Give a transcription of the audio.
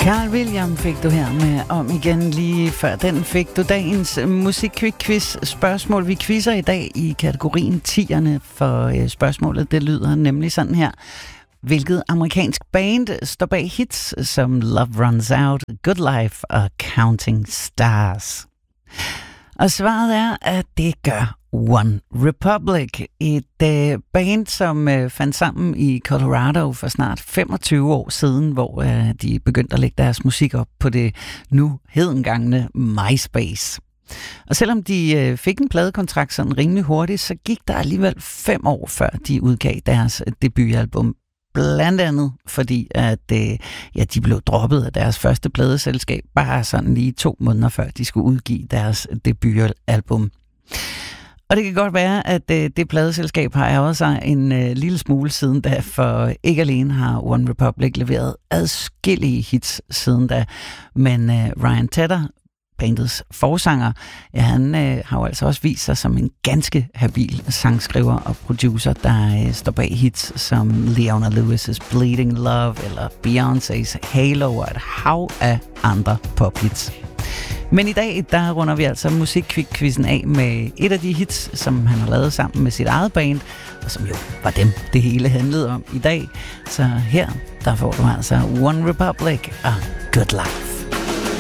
Carl William fik du her med om igen lige før. Den fik du dagens musikquiz spørgsmål. Vi quizzer i dag i kategorien 10'erne, for spørgsmålet det lyder nemlig sådan her. Hvilket amerikansk band står bag hits som Love Runs Out, Good Life og Counting Stars? Og svaret er, at det gør One Republic, et band, som fandt sammen i Colorado for snart 25 år siden, hvor de begyndte at lægge deres musik op på det nu hedengangne MySpace. Og selvom de fik en pladekontrakt sådan rimelig hurtigt, så gik der alligevel 5 år før de udgav deres debutalbum. Blandt andet fordi, at de blev droppet af deres første pladeselskab, bare sådan lige 2 måneder før de skulle udgive deres debutalbum. Og det kan godt være, at det pladeselskab har ærget sig en lille smule siden da, for ikke alene har One Republic leveret adskillige hits siden da, men Ryan Tedder, bandets forsanger, ja, han har jo altså også vist sig som en ganske habil sangskriver og producer, der står bag hits som Leona Lewis' Bleeding Love eller Beyoncé's Halo og et hav af andre pophits. Men i dag, der runder vi altså musikquizzen af med et af de hits, som han har lavet sammen med sit eget band, og som jo var dem, det hele handlede om i dag. Så her, der får du altså One Republic og Good Life.